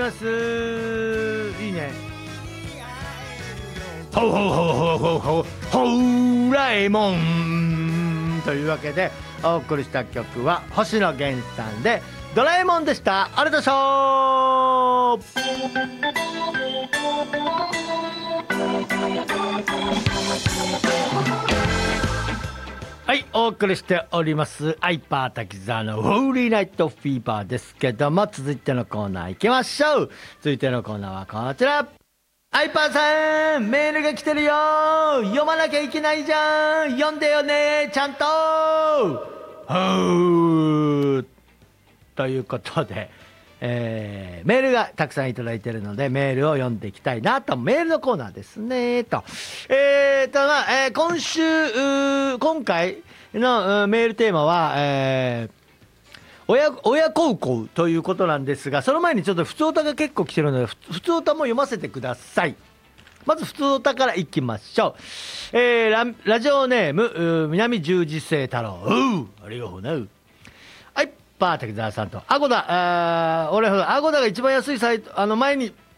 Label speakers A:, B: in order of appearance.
A: ますいいね。ほうほうほうほうほうほうほらえもんというわけでお送りした曲は星野源さんでドラえもんでした。ありがとうございました。はい、お送りしておりますアイパー滝沢のホーリーナイトフィーバーですけども、続いてのコーナー行きましょう。続いてのコーナーはこちら。アイパーさん、メールが来てるよ。読まなきゃいけないじゃん。読んでよね、ちゃんと。ほーということで、メールがたくさんいただいているのでメールを読んでいきたいなと。メールのコーナーですねと。今回のメールテーマは、親孝行ということなんですが、その前にちょっと普通歌が結構来てるので普通歌も読ませてください。まず普通歌からいきましょう。ラジオネーム南十字星太郎。ありがとうね。はい、パー滝沢さんとアゴダ、俺アゴダが一番安いサイト、前に